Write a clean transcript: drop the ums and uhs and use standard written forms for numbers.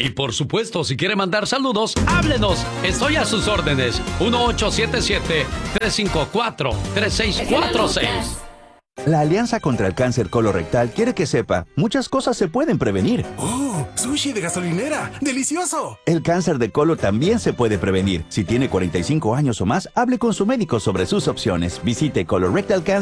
Y por supuesto, si quiere mandar saludos, háblenos. Estoy a sus órdenes. 1877-354-3646. La Alianza contra el Cáncer Colorectal quiere que sepa, muchas cosas se pueden prevenir. ¡Oh! ¡Sushi de gasolinera! ¡Delicioso! El cáncer de colon también se puede prevenir. Si tiene 45 años o más, hable con su médico sobre sus opciones. Visite colorectalcancer.org.